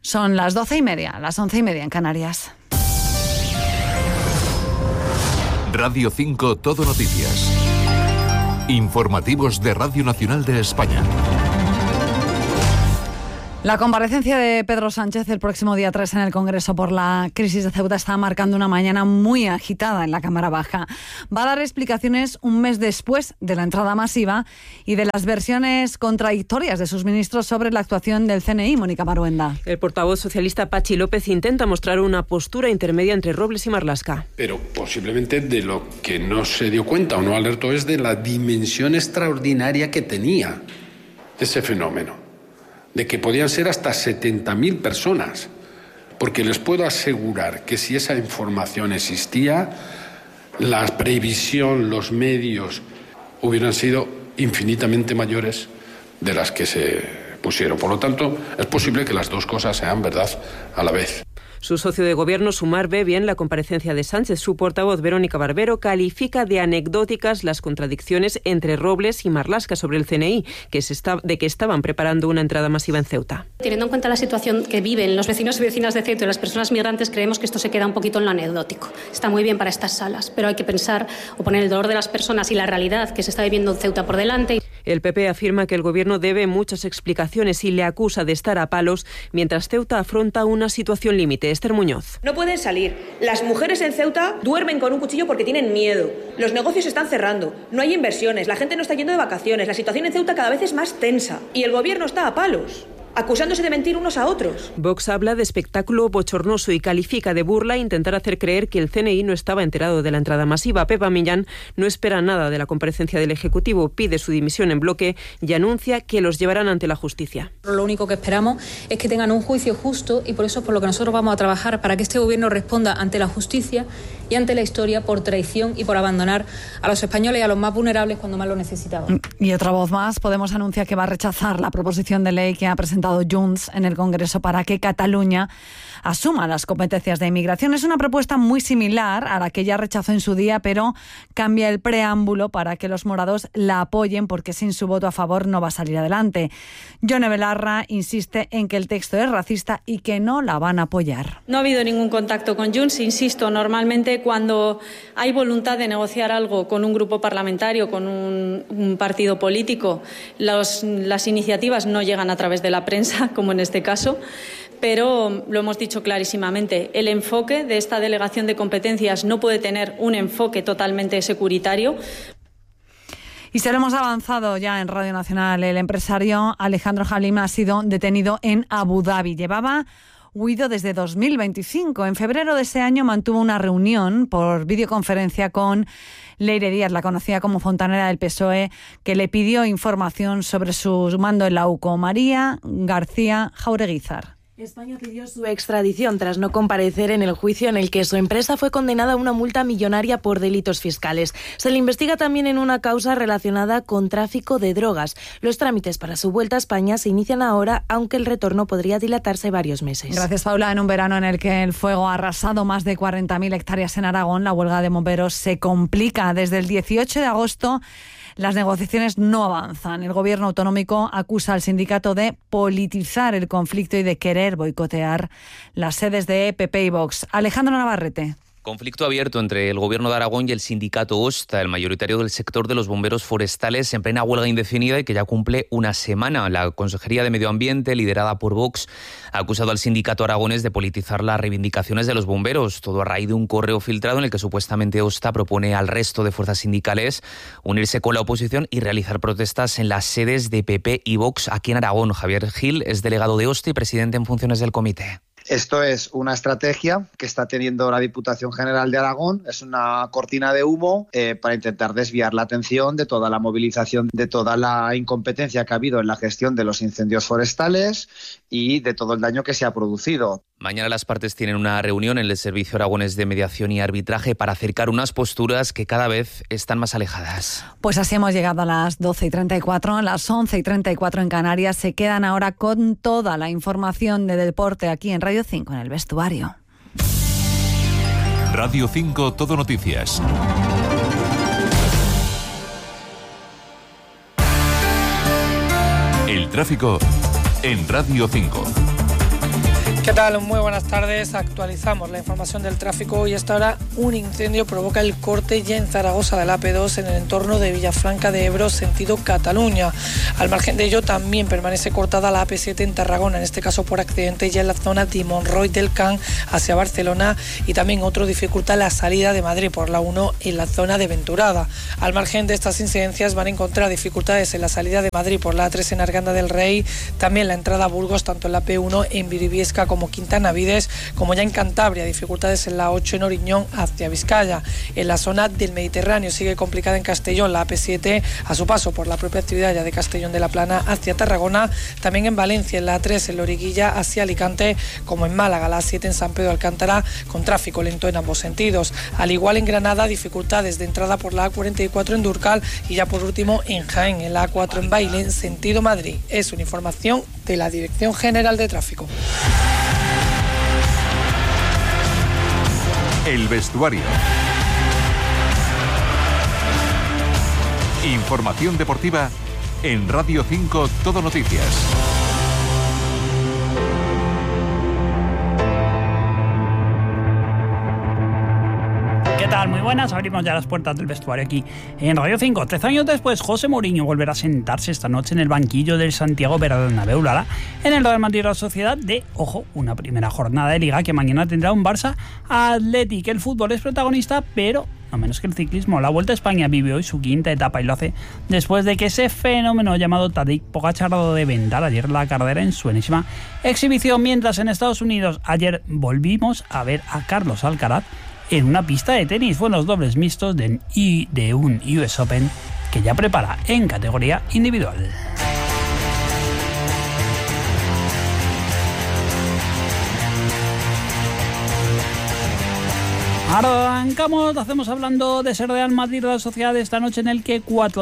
Son las 12:30, las 11:30 en Canarias. Radio 5 Todo Noticias. Informativos de Radio Nacional de España. La comparecencia de Pedro Sánchez el próximo día 3 en el Congreso por la crisis de Ceuta está marcando una mañana muy agitada en la Cámara Baja. Va a dar explicaciones un mes después de la entrada masiva y de las versiones contradictorias de sus ministros sobre la actuación del CNI. Mónica Maruenda. El portavoz socialista Patxi López intenta mostrar una postura intermedia entre Robles y Marlaska. Pero posiblemente de lo que no se dio cuenta o no alertó es de la dimensión extraordinaria que tenía ese fenómeno. De que podían ser hasta 70.000 personas, porque les puedo asegurar que si esa información existía, la previsión, los medios hubieran sido infinitamente mayores de las que se pusieron. Por lo tanto, es posible que las dos cosas sean verdad a la vez. Su socio de gobierno, Sumar, ve bien la comparecencia de Sánchez. Su portavoz, Verónica Barbero, califica de anecdóticas las contradicciones entre Robles y Marlaska sobre el CNI, de que estaban preparando una entrada masiva en Ceuta. Teniendo en cuenta la situación que viven los vecinos y vecinas de Ceuta y las personas migrantes, creemos que esto se queda un poquito en lo anecdótico. Está muy bien para estas salas, pero hay que pensar o poner el dolor de las personas y la realidad que se está viviendo en Ceuta por delante. El PP afirma que el gobierno debe muchas explicaciones y le acusa de estar a palos mientras Ceuta afronta una situación límite. Esther Muñoz. No pueden salir. Las mujeres en Ceuta duermen con un cuchillo porque tienen miedo. Los negocios se están cerrando. No hay inversiones. La gente no está yendo de vacaciones. La situación en Ceuta cada vez es más tensa. Y el gobierno está a palos, acusándose de mentir unos a otros. Vox habla de espectáculo bochornoso y califica de burla intentar hacer creer que el CNI no estaba enterado de la entrada masiva. Pepa Millán no espera nada de la comparecencia del Ejecutivo, pide su dimisión en bloque y anuncia que los llevarán ante la justicia. Lo único que esperamos es que tengan un juicio justo y por eso es por lo que nosotros vamos a trabajar para que este gobierno responda ante la justicia y ante la historia por traición y por abandonar a los españoles y a los más vulnerables cuando más lo necesitaban. Y otra voz más, Podemos anuncia que va a rechazar la proposición de ley que ha presentado Junts en el Congreso para que Cataluña asuma las competencias de inmigración. Es una propuesta muy similar a la que ya rechazó en su día, pero cambia el preámbulo para que los morados la apoyen, porque sin su voto a favor no va a salir adelante. Yone Belarra insiste en que el texto es racista y que no la van a apoyar. No ha habido ningún contacto con Junts. Insisto, normalmente cuando hay voluntad de negociar algo con un grupo parlamentario, con un partido político, las iniciativas no llegan a través de la prensa, como en este caso, pero lo hemos dicho clarísimamente. El enfoque de esta delegación de competencias no puede tener un enfoque totalmente securitario. Y se lo hemos avanzado ya en Radio Nacional. El empresario Alejandro Halim ha sido detenido en Abu Dhabi. Llevaba huido desde 2025. En febrero de ese año mantuvo una reunión por videoconferencia con Leire Díaz, la conocida como fontanera del PSOE, que le pidió información sobre su mando en la UCO. María García Jaureguizar. España pidió su extradición tras no comparecer en el juicio en el que su empresa fue condenada a una multa millonaria por delitos fiscales. Se le investiga también en una causa relacionada con tráfico de drogas. Los trámites para su vuelta a España se inician ahora, aunque el retorno podría dilatarse varios meses. Gracias, Paula. En un verano en el que el fuego ha arrasado más de 40.000 hectáreas en Aragón, la huelga de bomberos se complica. Desde el 18 de agosto las negociaciones no avanzan. El gobierno autonómico acusa al sindicato de politizar el conflicto y de querer boicotear las sedes de PP y Vox. Alejandro Navarrete. Conflicto abierto entre el Gobierno de Aragón y el sindicato OSTA, el mayoritario del sector de los bomberos forestales, en plena huelga indefinida y que ya cumple una semana. La Consejería de Medio Ambiente, liderada por Vox, ha acusado al sindicato aragonés de politizar las reivindicaciones de los bomberos, todo a raíz de un correo filtrado en el que supuestamente OSTA propone al resto de fuerzas sindicales unirse con la oposición y realizar protestas en las sedes de PP y Vox aquí en Aragón. Javier Gil es delegado de OSTA y presidente en funciones del comité. Esto es una estrategia que está teniendo la Diputación General de Aragón, es una cortina de humo para intentar desviar la atención de toda la movilización, de toda la incompetencia que ha habido en la gestión de los incendios forestales y de todo el daño que se ha producido. Mañana las partes tienen una reunión en el Servicio Aragonés de Mediación y Arbitraje para acercar unas posturas que cada vez están más alejadas. Pues así hemos llegado a las 12:34, las 11:34 en Canarias. Se quedan ahora con toda la información de deporte aquí en Radio 5 en el vestuario. Radio 5 Todo Noticias. El tráfico en Radio 5. ¿Qué tal? Muy buenas tardes. Actualizamos la información del tráfico y hasta ahora un incendio provoca el corte ya en Zaragoza de la AP2 en el entorno de Villafranca de Ebro, sentido Cataluña. Al margen de ello, también permanece cortada la AP7 en Tarragona, en este caso por accidente ya en la zona de Monroy del Can hacia Barcelona, y también otro dificulta la salida de Madrid por la 1 en la zona de Venturada. Al margen de estas incidencias van a encontrar dificultades en la salida de Madrid por la A3 en Arganda del Rey, también la entrada a Burgos, tanto en la P1 en Viribiesca como Quintana Vides, como ya en Cantabria, dificultades en la 8 en Oriñón hacia Vizcaya. En la zona del Mediterráneo sigue complicada en Castellón la AP7 a su paso por la propia actividad ya de Castellón de la Plana hacia Tarragona, también en Valencia en la A3 en Loriguilla hacia Alicante, como en Málaga la A7 en San Pedro Alcántara con tráfico lento en ambos sentidos. Al igual en Granada, dificultades de entrada por la A44 en Durcal y ya por último en Jaén en la A4 en Bailén sentido Madrid. Es una información de la Dirección General de Tráfico. El vestuario. Información deportiva en Radio 5 Todo Noticias. ¿Qué tal? Muy buenas. Abrimos ya las puertas del vestuario aquí en Radio 5. 13 años después, José Mourinho volverá a sentarse esta noche en el banquillo del Santiago Bernabéu en el Real Madrid Real Sociedad de, ojo, una primera jornada de Liga que mañana tendrá un Barça Athletic. El fútbol es protagonista, pero no menos que el ciclismo. La Vuelta a España vive hoy su quinta etapa y lo hace después de que ese fenómeno llamado Tadej Pogačar de ventar ayer la carrera en su enésima exhibición. Mientras en Estados Unidos ayer volvimos a ver a Carlos Alcaraz en una pista de tenis. Fue en los dobles mixtos de un US Open que ya prepara en categoría individual. Arrancamos, lo hacemos hablando de ese Real Madrid Real Sociedad esta noche en el que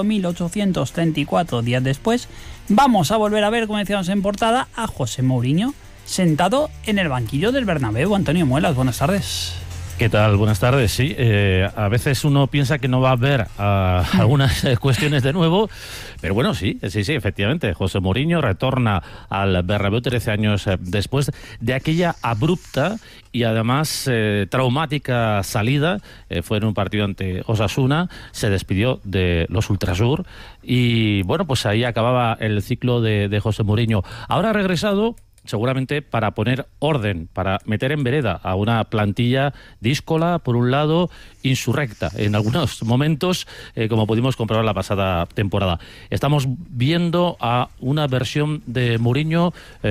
4.834 días después vamos a volver a ver, como decíamos en portada, a José Mourinho sentado en el banquillo del Bernabéu. Antonio Muelas, buenas tardes. ¿Qué tal? Buenas tardes. Sí, a veces uno piensa que no va a ver algunas cuestiones de nuevo, pero bueno, sí, efectivamente. José Mourinho retorna al Bernabéu 13 años después de aquella abrupta y además traumática salida. Fue en un partido ante Osasuna, se despidió de los Ultrasur y bueno, pues ahí acababa el ciclo de José Mourinho. Ahora ha regresado seguramente para poner orden, para meter en vereda a una plantilla díscola, por un lado, insurrecta en algunos momentos, como pudimos comprobar la pasada temporada. Estamos viendo a una versión de Mourinho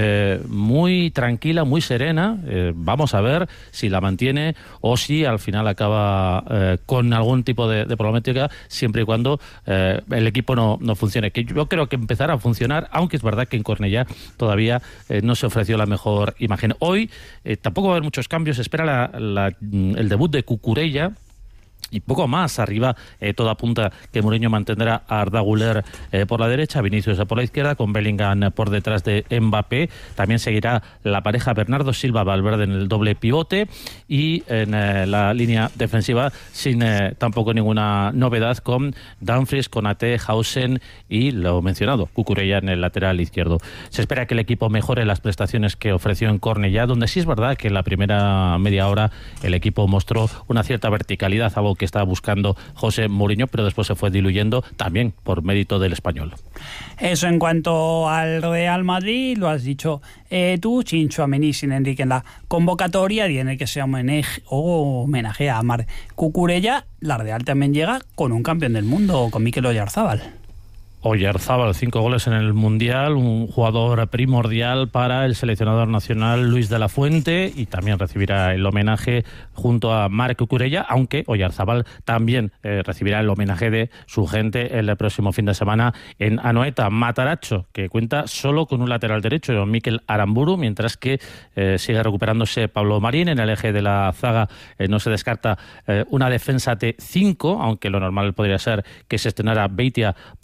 muy tranquila, muy serena. Vamos a ver si la mantiene o si al final acaba con algún tipo de problemática, siempre y cuando el equipo no funcione. Que yo creo que empezará a funcionar, aunque es verdad que en Cornellá todavía no se ofreció la mejor imagen. Hoy tampoco va a haber muchos cambios. Se espera el debut de Cucurella y poco más. Arriba todo apunta que Mourinho mantendrá a Arda Güler por la derecha, Vinicius por la izquierda, con Bellingham por detrás de Mbappé. También seguirá la pareja Bernardo Silva-Valverde en el doble pivote y en la línea defensiva sin tampoco ninguna novedad, con Dumfries, Konaté, Hausen y lo mencionado, Cucurella en el lateral izquierdo. Se espera que el equipo mejore las prestaciones que ofreció en Cornellá, donde sí es verdad que en la primera media hora el equipo mostró una cierta verticalidad, algo que estaba buscando José Mourinho, pero después se fue diluyendo también por mérito del Español. Eso en cuanto al Real Madrid, lo has dicho tú, sin Tchouaméni, sin Enrique en la convocatoria, tiene que ser homenaje a Marc Cucurella. La Real también llega con un campeón del mundo, con Mikel Oyarzabal. Oyarzabal, 5 goles en el Mundial, un jugador primordial para el seleccionador nacional Luis de la Fuente, y también recibirá el homenaje junto a Marc Cucurella, aunque Oyarzabal también recibirá el homenaje de su gente el próximo fin de semana en Anoeta. Matarazzo, que cuenta solo con un lateral derecho, Mikel Aramburu, mientras que sigue recuperándose Pablo Marín. En el eje de la zaga no se descarta una defensa de 5, aunque lo normal podría ser que se estrenara Beitia por Zubeldia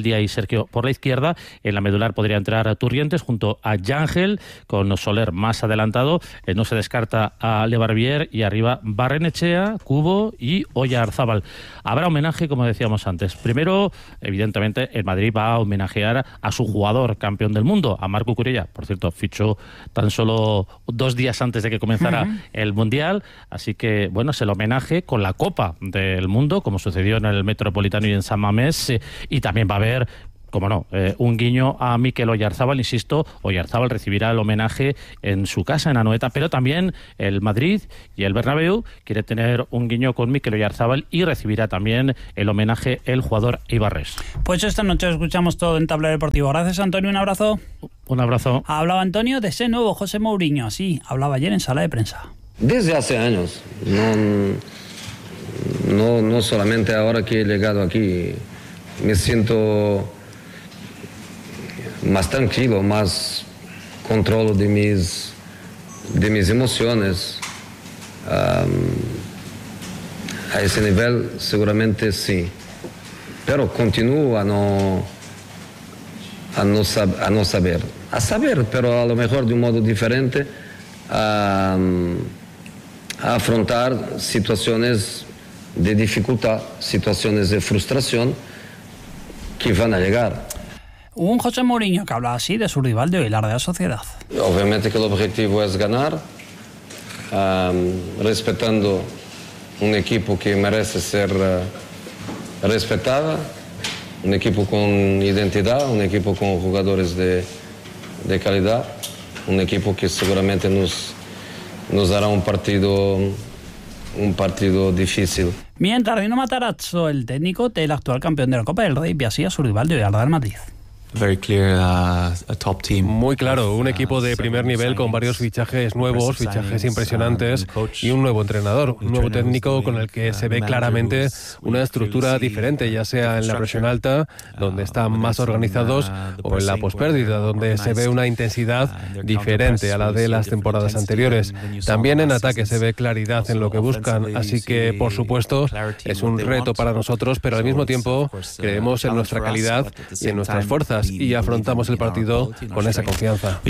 Buendía y Sergio por la izquierda. En la medular podría entrar Turrientes junto a Yángel, con Soler más adelantado. No se descarta a Lebarbier y arriba Barrenechea, Cubo y Oyarzábal. Habrá homenaje, como decíamos antes. Primero, evidentemente, el Madrid va a homenajear a su jugador campeón del mundo, a Marc Cucurella. Por cierto, fichó tan solo 2 días antes de que comenzara el Mundial. Así que, bueno, es el homenaje con la Copa del Mundo, como sucedió en el Metropolitano y en San Mamés. Y también va a haber, como no, un guiño a Mikel Oyarzábal. Insisto, Oyarzábal recibirá el homenaje en su casa, en Anoeta, pero también el Madrid y el Bernabéu quiere tener un guiño con Mikel Oyarzábal y recibirá también el homenaje el jugador Ibarres. Pues esta noche escuchamos todo en Tablero Deportivo. Gracias, Antonio, un abrazo. Un abrazo. Hablaba Antonio de ese nuevo José Mourinho, así hablaba ayer en sala de prensa. Desde hace años, no solamente ahora que he llegado aquí, me siento más tranquilo, más controlo de mis emociones. A ese nivel seguramente sí, pero continúo a no saber, pero a lo mejor de un modo diferente, a afrontar situaciones de dificultad, situaciones de frustración que van a llegar. Un José Mourinho que habla así de su rival de hoy, la Real Sociedad. Obviamente que el objetivo es ganar, respetando un equipo que merece ser respetado, un equipo con identidad, un equipo con jugadores de calidad, un equipo que seguramente nos dará un partido difícil. Mientras Dino Matarazzo, el técnico del actual campeón de la Copa del Rey, ve así a su rival de hoy, al Real Madrid. Muy claro, un equipo de primer nivel con varios fichajes nuevos, fichajes impresionantes y un nuevo entrenador, un nuevo técnico con el que se ve claramente una estructura diferente, ya sea en la presión alta, donde están más organizados, o en la pospérdida, donde se ve una intensidad diferente a la de las temporadas anteriores. También en ataque se ve claridad en lo que buscan, así que, por supuesto, es un reto para nosotros, pero al mismo tiempo creemos en nuestra calidad y en nuestras fuerzas, y afrontamos el partido con esa confianza.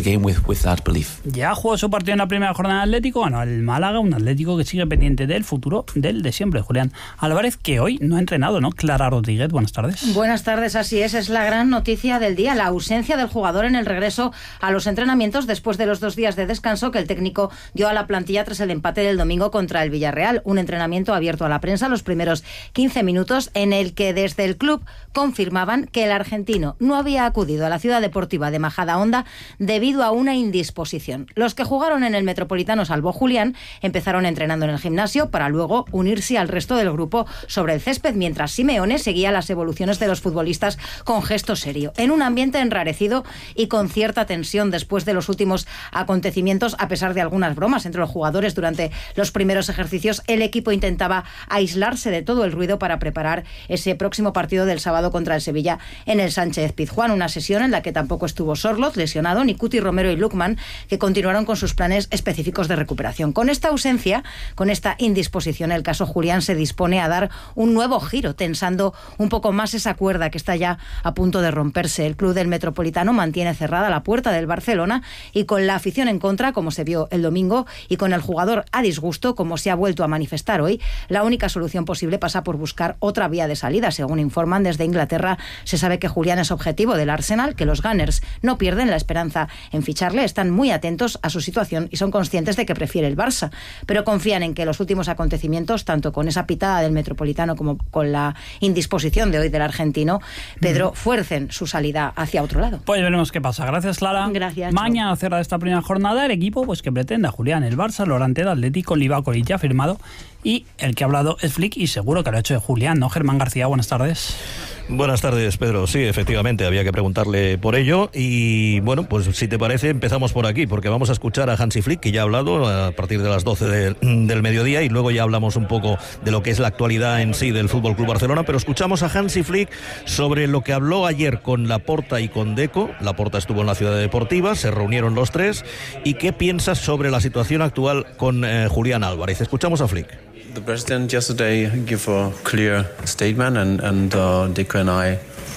Ya jugó su partido en la primera jornada del Atlético, ganó el Málaga, un Atlético que sigue pendiente del futuro del de siempre. Julián Álvarez, que hoy no ha entrenado, ¿no? Clara Rodríguez, buenas tardes. Buenas tardes, así es la gran noticia del día, la ausencia del jugador en el regreso a los entrenamientos después de los 2 días de descanso que el técnico dio a la plantilla tras el empate del domingo contra el Villarreal. Un entrenamiento abierto a la prensa los primeros 15 minutos en el que desde el club confirmaban que el argentino no había acudido a la ciudad deportiva de Majadahonda debido a una indisposición. Los que jugaron en el Metropolitano, salvo Julián, empezaron entrenando en el gimnasio para luego unirse al resto del grupo sobre el césped, mientras Simeone seguía las evoluciones de los futbolistas con gesto serio, en un ambiente enrarecido y con cierta tensión después de los últimos acontecimientos. A pesar de algunas bromas entre los jugadores durante los primeros ejercicios, el equipo intentaba aislarse de todo el ruido para preparar ese próximo partido del sábado contra el Sevilla en el Sánchez Pizjuán, una sesión en la que tampoco estuvo Sorloz, lesionado, ni Cuti, Romero y Lukman, que continuaron con sus planes específicos de recuperación. Con esta ausencia, con esta indisposición, el caso Julián se dispone a dar un nuevo giro, tensando un poco más esa cuerda que está ya a punto de romperse. El club del Metropolitano mantiene cerrada la puerta del Barcelona y con la afición en contra, como se vio el domingo, y con el jugador a disgusto, como se ha vuelto a manifestar hoy, la única solución posible pasa por buscar otra vía de salida. Según informan desde Inglaterra, se sabe que Julián es objetivo del Arsenal, que los Gunners no pierden la esperanza en ficharle, están muy atentos a su situación y son conscientes de que prefiere el Barça, pero confían en que los últimos acontecimientos, tanto con esa pitada del Metropolitano como con la indisposición de hoy del argentino, Pedro, fuercen su salida hacia otro lado. Pues veremos qué pasa. Gracias, Clara. Gracias. Mañana cerra esta primera jornada el equipo pues que pretende a Julián, el Barça, lo hará ante el Atlético, Livakovic ya firmado, y el que ha hablado es Flick, y seguro que lo ha hecho de Julián, ¿no? Germán García, buenas tardes. Buenas tardes, Pedro. Sí, efectivamente, había que preguntarle por ello. Y bueno, pues si te parece, empezamos por aquí, porque vamos a escuchar a Hansi Flick, que ya ha hablado a partir de las 12 del mediodía, y luego ya hablamos un poco de lo que es la actualidad en sí del Fútbol Club Barcelona. Pero escuchamos a Hansi Flick sobre lo que habló ayer con Laporta y con Deco. Laporta estuvo en la Ciudad Deportiva, se reunieron los tres. ¿Y qué piensas sobre la situación actual con Julián Álvarez? Escuchamos a Flick. The president yesterday gave a clear statement, and Deco and I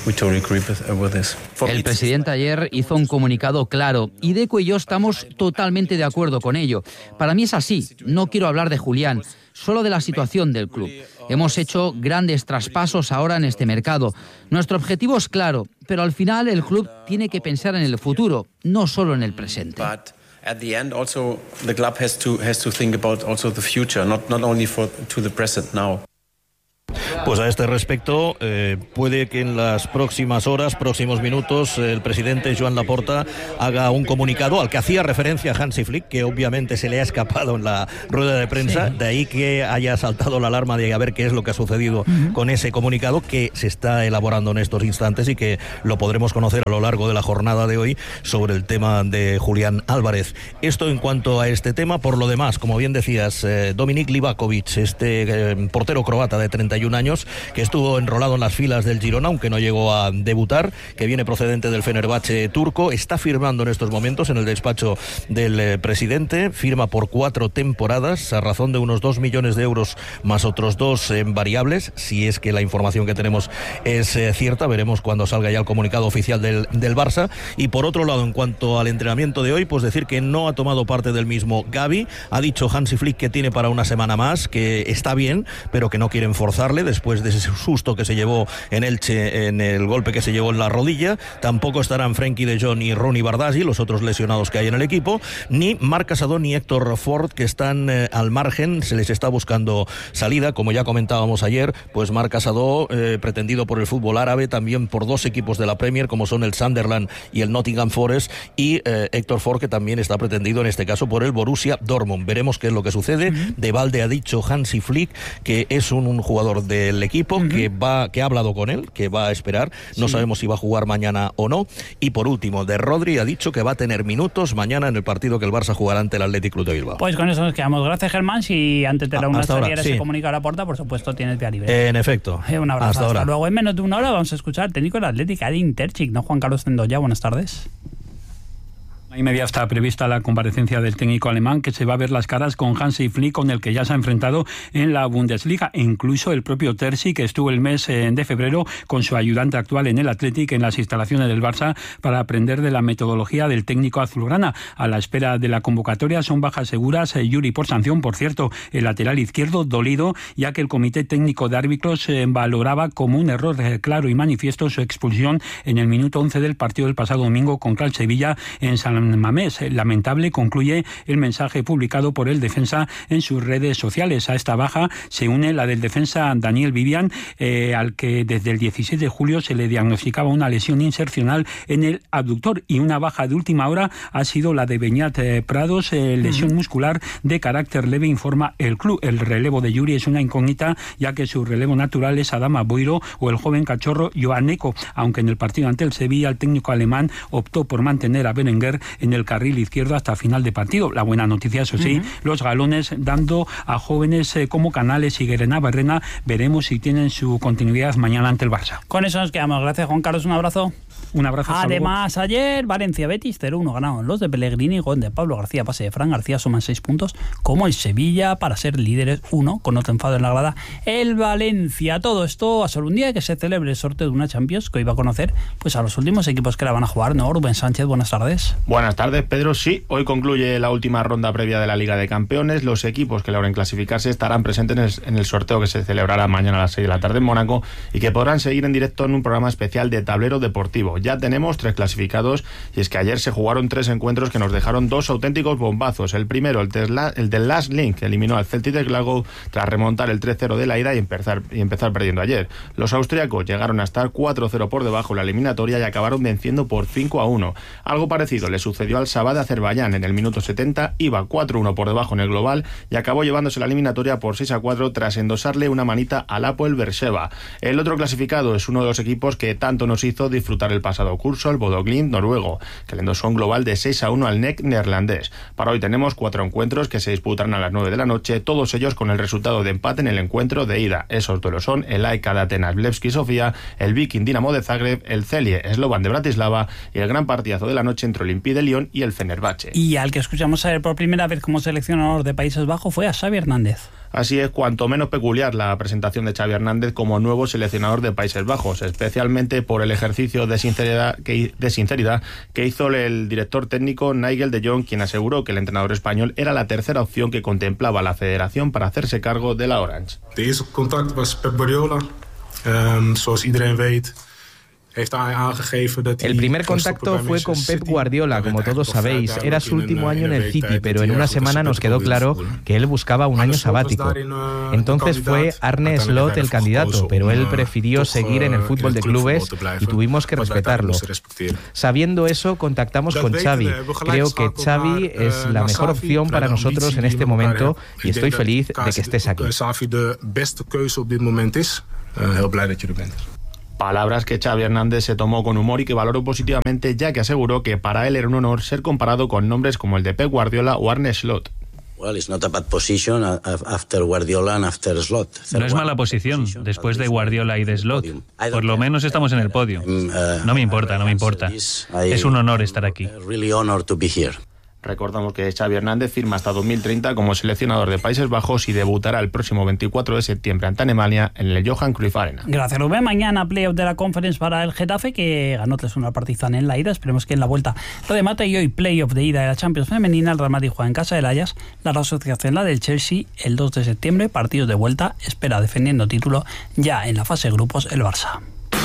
El presidente ayer hizo un comunicado claro y Deco y yo estamos totalmente de acuerdo con ello. Para mí es así, no quiero hablar de Julián, solo de la situación del club. Hemos hecho grandes traspasos ahora en este mercado. Nuestro objetivo es claro, pero al final el club tiene que pensar en el futuro, no solo en el presente. At the end, also the club has to think about also the future, not only to the present now. Pues a este respecto, puede que en las próximas horas, próximos minutos, el presidente Joan Laporta haga un comunicado al que hacía referencia Hansi Flick, que obviamente se le ha escapado en la rueda de prensa, de ahí que haya saltado la alarma de a ver qué es lo que ha sucedido con ese comunicado que se está elaborando en estos instantes y que lo podremos conocer a lo largo de la jornada de hoy sobre el tema de Julián Álvarez. Esto en cuanto a este tema. Por lo demás, como bien decías, Dominik Livakovic, este portero croata de 31 años, que estuvo enrolado en las filas del Girona, aunque no llegó a debutar, que viene procedente del Fenerbahce turco, está firmando en estos momentos en el despacho del presidente, firma por 4 temporadas a razón de unos 2 millones de euros más otros 2 en variables, si es que la información que tenemos es cierta. Veremos cuando salga ya el comunicado oficial del Barça. Y por otro lado, en cuanto al entrenamiento de hoy, pues decir que no ha tomado parte del mismo Gavi. Ha dicho Hansi Flick que tiene para una semana más, que está bien, pero que no quieren forzarle después de ese susto que se llevó en Elche, en el golpe que se llevó en la rodilla. Tampoco estarán Frenkie de Jong y Ronny Bardghji, los otros lesionados que hay en el equipo, ni Marc Casadó ni Héctor Ford, que están al margen. Se les está buscando salida, como ya comentábamos ayer. Pues Marc Casadó, pretendido por el fútbol árabe, también por 2 equipos de la Premier, como son el Sunderland y el Nottingham Forest, y Héctor Ford, que también está pretendido en este caso por el Borussia Dortmund. Veremos qué es lo que sucede. De balde ha dicho Hansi Flick que es un jugador del equipo, que ha hablado con él, que va a esperar. No sabemos si va a jugar mañana o no. Y por último, de Rodri ha dicho que va a tener minutos mañana en el partido que el Barça jugará ante el Athletic Club de Bilbao. Pues con eso nos quedamos. Gracias, Germán. Si antes te da una historia se comunica a la puerta, por supuesto tienes vía libre. En efecto. Un abrazo. Hasta luego. En menos de una hora vamos a escuchar al técnico del Athletic, Adin Terzic, ¿no? Juan Carlos Zendoya, buenas tardes. Y media está prevista la comparecencia del técnico alemán, que se va a ver las caras con Hansi Flick, con el que ya se ha enfrentado en la Bundesliga. E incluso el propio Terzic, que estuvo el mes de febrero con su ayudante actual en el Athletic en las instalaciones del Barça para aprender de la metodología del técnico azulgrana. A la espera de la convocatoria son bajas seguras Yuri por sanción, por cierto, el lateral izquierdo dolido, ya que el comité técnico de árbitros valoraba como un error claro y manifiesto su expulsión en el minuto 11 del partido del pasado domingo contra el Sevilla en San Mamés. Lamentable, concluye el mensaje publicado por el defensa en sus redes sociales. A esta baja se une la del defensa Daniel Vivian, al que desde el 16 de julio se le diagnosticaba una lesión insercional en el abductor, y una baja de última hora ha sido la de Beñat Prados, lesión muscular de carácter leve, informa el club. El relevo de Yuri es una incógnita, ya que su relevo natural es Adama Boiro o el joven cachorro Joan Neco, aunque en el partido ante el Sevilla el técnico alemán optó por mantener a Berenguer en el carril izquierdo hasta final de partido. La buena noticia, eso sí, los galones dando a jóvenes como Canales y Guerena Barrena. Veremos si tienen su continuidad mañana ante el Barça. Con eso nos quedamos. Gracias, Juan Carlos. Un abrazo. Un abrazo. Además, ayer Valencia-Betis 0-1 ganaron los de Pellegrini, gol de Pablo García, pase de Fran García, suman 6 puntos, como el Sevilla para ser líderes 1, con otro enfado en la grada el Valencia. Todo esto a solo un día de que se celebre el sorteo de una Champions, que hoy va a conocer pues a los últimos equipos que la van a jugar, ¿no? Rubén Sánchez, buenas tardes. Buenas tardes, Pedro. Sí, hoy concluye la última ronda previa de la Liga de Campeones. Los equipos que logren clasificarse estarán presentes en el sorteo que se celebrará mañana a las 6 de la tarde en Mónaco, y que podrán seguir en directo en un programa especial de Tablero Deportivo. Ya tenemos 3 clasificados, y es que ayer se jugaron 3 encuentros que nos dejaron 2 auténticos bombazos. El primero, el del Last Link, que eliminó al Celtic de Glasgow tras remontar el 3-0 de la ida y empezar perdiendo ayer. Los austríacos llegaron a estar 4-0 por debajo en la eliminatoria y acabaron venciendo por 5-1. Algo parecido le sucedió al Sabah de Azerbaiyán. En el minuto 70 iba 4-1 por debajo en el global y acabó llevándose la eliminatoria por 6-4 tras endosarle una manita al Hapoel Beersheva. El otro clasificado es uno de los equipos que tanto nos hizo disfrutar el pasado curso, el Bodø Glimt noruego, que le endosó un global de 6-1 al NEC neerlandés. Para hoy tenemos 4 encuentros que se disputarán a las 9 de la noche, todos ellos con el resultado de empate en el encuentro de ida. Esos duelos son el AEK de Atenas Levski Sofía, el Viking Dinamo de Zagreb, el Celje Slovan de Bratislava y el gran partidazo de la noche entre Olympique de Lyon y el Fenerbahce. Y al que escuchamos ayer por primera vez como seleccionador de Países Bajos fue a Xavi Hernández. Así es cuanto menos peculiar la presentación de Xavi Hernández como nuevo seleccionador de Países Bajos, especialmente por el ejercicio de sinceridad que hizo el director técnico Nigel de Jong, quien aseguró que el entrenador español era la tercera opción que contemplaba la federación para hacerse cargo de la Orange. De eerste contact was Pep Guardiola. Zoals iedereen weet, el primer contacto fue con Pep Guardiola, como todos sabéis. Era su último año en el City, pero en una semana nos quedó claro que él buscaba un año sabático. Entonces fue Arne Slot el candidato, pero él prefirió seguir en el fútbol de clubes y tuvimos que respetarlo. Sabiendo eso, contactamos con Xavi. Creo que Xavi es la mejor opción para nosotros en este momento y estoy feliz de que estés aquí. Palabras que Xavi Hernández se tomó con humor y que valoró positivamente, ya que aseguró que para él era un honor ser comparado con nombres como el de Pep Guardiola o Arne Slot. No es mala posición después de Guardiola y de Slot. Por lo menos estamos en el podio. No me importa. Es un honor estar aquí. Recordamos que Xavi Hernández firma hasta 2030 como seleccionador de Países Bajos y debutará el próximo 24 de septiembre ante Alemania en el Johan Cruyff Arena. Gracias, Rubén. Mañana playoff de la Conference para el Getafe, que ganó 3-1 al Partizan en la ida. Esperemos que en la vuelta lo remate. Y hoy playoff de ida de la Champions femenina. El Real Madrid juega en casa del Ajax, la Real Sociedad en la del Chelsea el 2 de septiembre. Partidos de vuelta. Espera defendiendo título ya en la fase de grupos el Barça.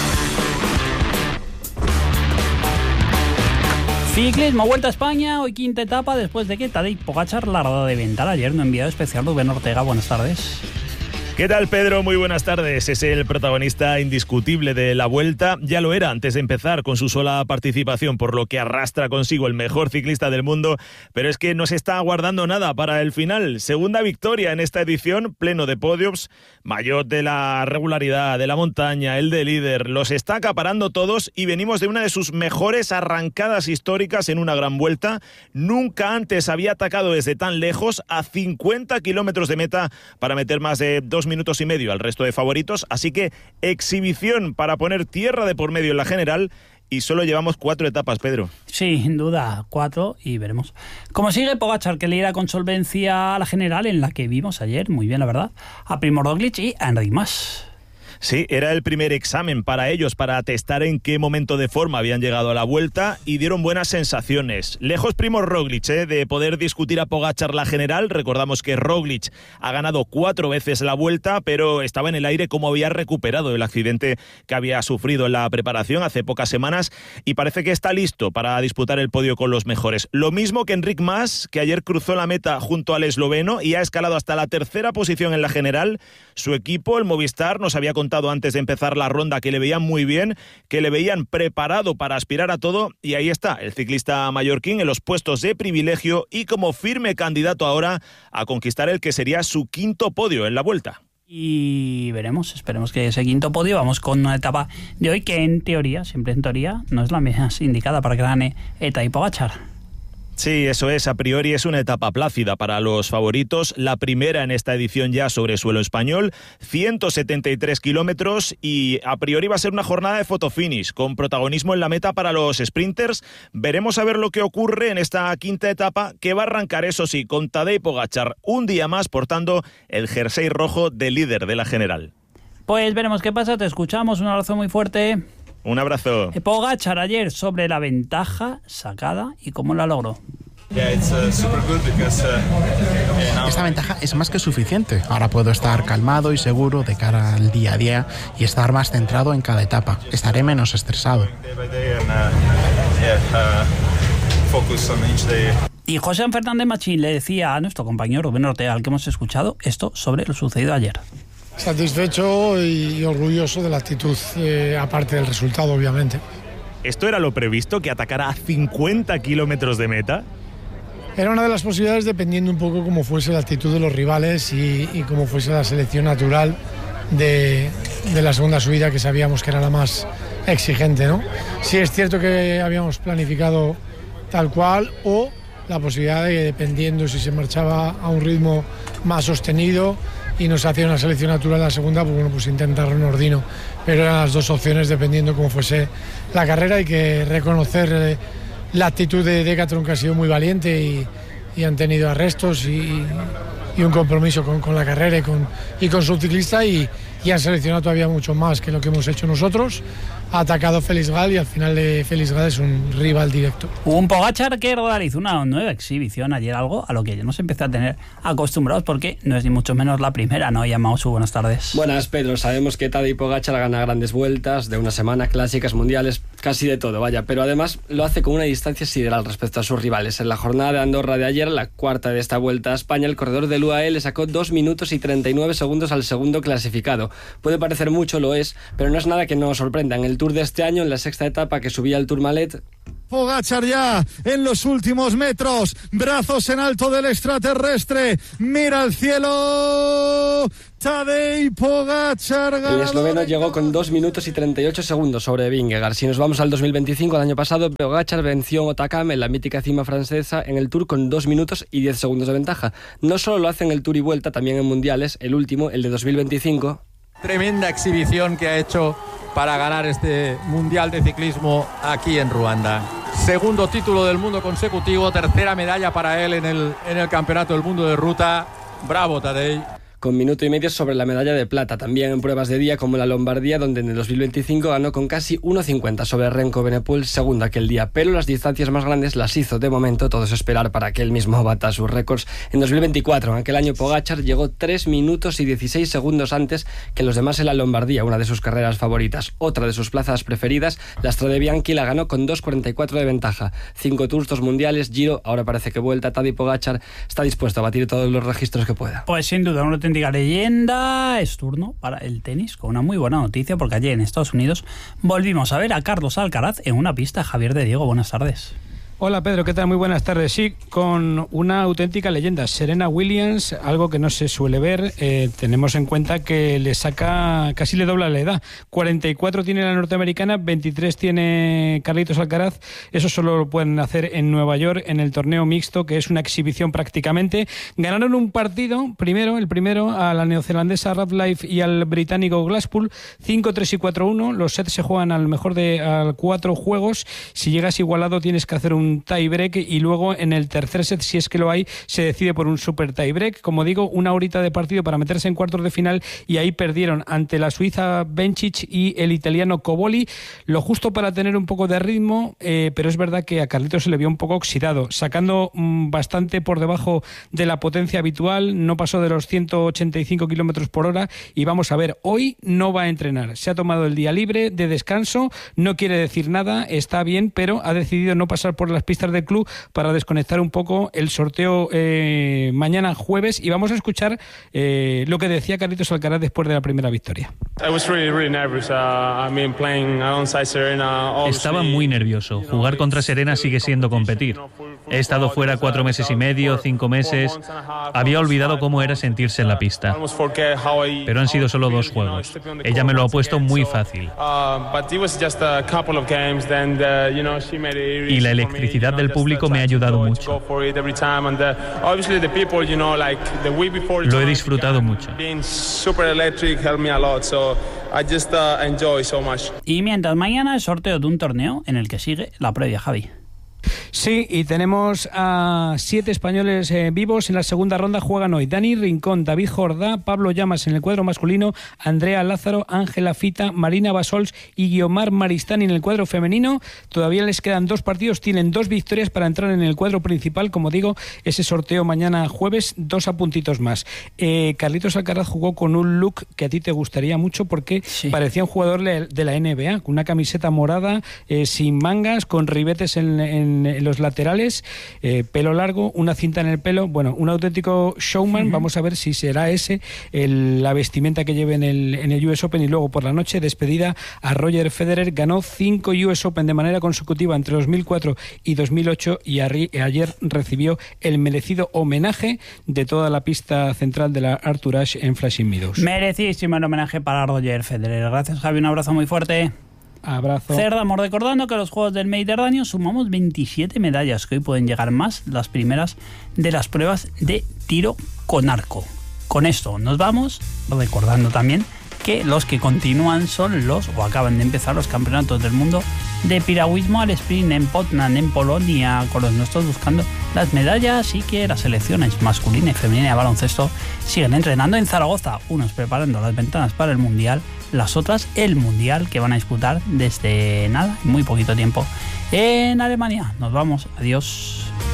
Ciclismo, Vuelta a España, hoy quinta etapa después de que Tadej Pogačar largó de ventana ayer. Un enviado especial, Rubén Ortega, buenas tardes. ¿Qué tal, Pedro? Muy buenas tardes. Es el protagonista indiscutible de la Vuelta. Ya lo era antes de empezar con su sola participación, por lo que arrastra consigo el mejor ciclista del mundo, pero es que no se está aguardando nada para el final. Segunda victoria en esta edición, pleno de podiums, maillot de la regularidad, de la montaña, el de líder, los está acaparando todos y venimos de una de sus mejores arrancadas históricas en una gran Vuelta. Nunca antes había atacado desde tan lejos, a 50 kilómetros de meta, para meter más de 2 minutos y medio al resto de favoritos, así que exhibición para poner tierra de por medio en la general, y solo llevamos 4 etapas, Pedro. Sí, sin duda, 4, y veremos cómo sigue Pogačar, que le irá con solvencia a la general, en la que vimos ayer, muy bien la verdad, a Primož Roglič y a Enric Mas. Sí, era el primer examen para ellos, para testar en qué momento de forma habían llegado a la Vuelta, y dieron buenas sensaciones. Lejos Primož Roglič de poder discutir a Pogačar la general. Recordamos que Roglič ha ganado 4 veces la Vuelta, pero estaba en el aire como había recuperado el accidente que había sufrido en la preparación hace pocas semanas, y parece que está listo para disputar el podio con los mejores. Lo mismo que Enric Mas, que ayer cruzó la meta junto al esloveno y ha escalado hasta la tercera posición en la general. Su equipo, el Movistar, nos había contado antes de empezar la ronda que le veían muy bien, que le veían preparado para aspirar a todo, y ahí está el ciclista mallorquín en los puestos de privilegio y como firme candidato ahora a conquistar el que sería su 5º podio en la Vuelta. Y veremos, esperemos que ese 5º podio. Vamos con una etapa de hoy que en teoría, siempre en teoría, no es la más indicada para que gane Tadej Pogačar. Sí, eso es, a priori es una etapa plácida para los favoritos, la primera en esta edición ya sobre suelo español, 173 kilómetros, y a priori va a ser una jornada de fotofinish, con protagonismo en la meta para los sprinters. Veremos a ver lo que ocurre en esta 5ª etapa, que va a arrancar, eso sí, con Tadej Pogačar un día más portando el jersey rojo de líder de la general. Pues veremos qué pasa, te escuchamos, un abrazo muy fuerte. Un abrazo. Pogačar ayer sobre la ventaja sacada y cómo la logró. Esta ventaja es más que suficiente. Ahora puedo estar calmado y seguro de cara al día a día y estar más centrado en cada etapa. Estaré menos estresado. Y José Fernández Machín le decía a nuestro compañero Rubén Ortega, al que hemos escuchado, esto sobre lo sucedido ayer. Satisfecho y orgulloso de la actitud, aparte del resultado, obviamente. ¿Esto era lo previsto, que atacara a 50 kilómetros de meta? Era una de las posibilidades, dependiendo un poco cómo fuese la actitud de los rivales y cómo fuese la selección natural de la segunda subida, que sabíamos que era la más exigente, ¿no? Sí es cierto que habíamos planificado tal cual, o la posibilidad de, dependiendo si se marchaba a un ritmo más sostenido y nos hacía una selección natural en la segunda, pues bueno, pues intentarlo en Ordino. Pero eran las dos opciones dependiendo cómo fuese la carrera. Hay que reconocer la actitud de Decathlon, que ha sido muy valiente han tenido arrestos y un compromiso con la carrera y con su ciclista y han seleccionado todavía mucho más que lo que hemos hecho nosotros. Ha atacado Félix Gal y al final Félix Gal es un rival directo. Un Pogačar que realizó una nueva exhibición ayer, algo a lo que ya nos empezó a tener acostumbrados porque no es ni mucho menos la primera, ¿no? Yamausu, buenas tardes. Buenas, Pedro. Sabemos que Tadej Pogačar gana grandes vueltas de una semana, clásicas, mundiales, casi de todo, vaya, pero además lo hace con una distancia sideral respecto a sus rivales. En la jornada de Andorra de ayer, la cuarta de esta Vuelta a España, el corredor del UAE le sacó 2 minutos y 39 segundos al segundo clasificado. Puede parecer mucho, lo es, pero no es nada que nos sorprenda. En el Tour de este año, en la sexta etapa que subía el Tourmalet, Pogačar ya en los últimos metros, brazos en alto del extraterrestre, mira al cielo, Tadej Pogačar. El esloveno llegó con 2 minutos y 38 segundos sobre Vingegaard. Si nos vamos al 2025, el año pasado, Pogačar venció en Otakam, en la mítica cima francesa, en el Tour con 2 minutos y 10 segundos de ventaja. No solo lo hace en el Tour y Vuelta, también en mundiales, el último, el de 2025. Tremenda exhibición que ha hecho para ganar este Mundial de Ciclismo aquí en Ruanda. Segundo título del mundo consecutivo, tercera medalla para él en el Campeonato del Mundo de Ruta. Bravo, Tadej. Con minuto y medio sobre la medalla de plata, también en pruebas de día como la Lombardía, donde en el 2025 ganó con casi 1.50 sobre Renko Benepul, segundo aquel día, pero las distancias más grandes las hizo de momento, todo es esperar para que él mismo bata sus récords. En 2024, en aquel año, Pogačar llegó 3 minutos y 16 segundos antes que los demás en la Lombardía, una de sus carreras favoritas. Otra de sus plazas preferidas, la Strade Bianchi, la ganó con 2.44 de ventaja. 5 Tours, 2 mundiales, Giro, ahora parece que Vuelta. Tadej Pogačar está dispuesto a batir todos los registros que pueda. Pues sin duda, una auténtica leyenda. Es turno para el tenis con una muy buena noticia, porque ayer en Estados Unidos volvimos a ver a Carlos Alcaraz en una pista. Javier de Diego, buenas tardes. Hola Pedro, ¿qué tal? Muy buenas tardes. Sí, con una auténtica leyenda, Serena Williams, algo que no se suele ver. Tenemos en cuenta que casi le dobla la edad. 44 tiene la norteamericana, 23 tiene Carlitos Alcaraz. Eso solo lo pueden hacer en Nueva York, en el torneo mixto, que es una exhibición prácticamente. Ganaron un partido, el primero a la neozelandesa Radcliffe y al británico Glasspool, 5-3 y 4-1. Los sets se juegan al mejor de 4 juegos. Si llegas igualado tienes que hacer un tie-break y luego en el tercer set, si es que lo hay, se decide por un super tie-break. Como digo, una horita de partido para meterse en cuartos de final y ahí perdieron ante la suiza Bencic y el italiano Coboli. Lo justo para tener un poco de ritmo, pero es verdad que a Carlitos se le vio un poco oxidado, sacando bastante por debajo de la potencia habitual, no pasó de los 185 kilómetros por hora y vamos a ver, hoy no va a entrenar. Se ha tomado el día libre de descanso, no quiere decir nada, está bien, pero ha decidido no pasar por las pistas del club para desconectar un poco el sorteo mañana jueves, y vamos a escuchar lo que decía Carlitos Alcaraz después de la primera victoria. Estaba muy nervioso. Jugar contra Serena sigue siendo competir. He estado fuera 4 meses y medio, 5 meses. Había olvidado cómo era sentirse en la pista. Pero han sido solo 2 juegos. Ella me lo ha puesto muy fácil. Y la electricidad del público me ha ayudado mucho. Lo he disfrutado mucho. Y mientras mañana el sorteo de un torneo en el que sigue la previa, Javi. Sí, y tenemos a 7 españoles vivos. En la segunda ronda juegan hoy Dani Rincón, David Jordá, Pablo Llamas en el cuadro masculino, Andrea Lázaro, Ángela Fita, Marina Basols y Guiomar Maristani en el cuadro femenino. Todavía les quedan 2 partidos, tienen 2 victorias para entrar en el cuadro principal. Como digo, ese sorteo mañana jueves, 2 apuntitos más. Carlitos Alcaraz jugó con un look que a ti te gustaría mucho porque parecía un jugador de la NBA, con una camiseta morada, sin mangas, con ribetes en los laterales, pelo largo, una cinta en el pelo, bueno, un auténtico showman. Vamos a ver si será ese la vestimenta que lleve en el US Open. Y luego por la noche, despedida a Roger Federer. Ganó 5 US Open de manera consecutiva entre 2004 y 2008 y ayer recibió el merecido homenaje de toda la pista central de la Arthur Ashe en Flushing Meadows. Merecísimo el homenaje para Roger Federer. Gracias, Javi, un abrazo muy fuerte. Abrazo. Cerramos recordando que a los Juegos del Mediterráneo sumamos 27 medallas, que hoy pueden llegar más, las primeras de las pruebas de tiro con arco. Con esto nos vamos, recordando también que los que continúan son o acaban de empezar los campeonatos del mundo de piragüismo al sprint en Poznan, en Polonia, con los nuestros buscando las medallas y que las selecciones masculina y femenina de baloncesto siguen entrenando en Zaragoza, unos preparando las ventanas para el Mundial, las otras el Mundial que van a disputar desde nada, muy poquito tiempo en Alemania. Nos vamos, adiós.